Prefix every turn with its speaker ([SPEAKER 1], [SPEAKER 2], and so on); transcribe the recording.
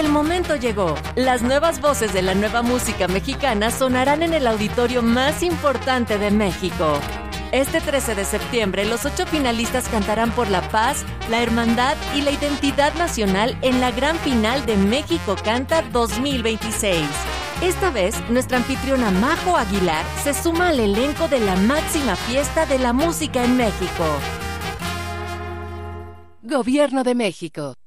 [SPEAKER 1] El momento llegó. Las nuevas voces de la nueva música mexicana sonarán en el auditorio más importante de México. Este 13 de septiembre, los 8 finalistas cantarán por la paz, la hermandad y la identidad nacional en la gran final de México Canta 2026. Esta vez, nuestra anfitriona Majo Aguilar se suma al elenco de la máxima fiesta de la música en México.
[SPEAKER 2] Gobierno de México.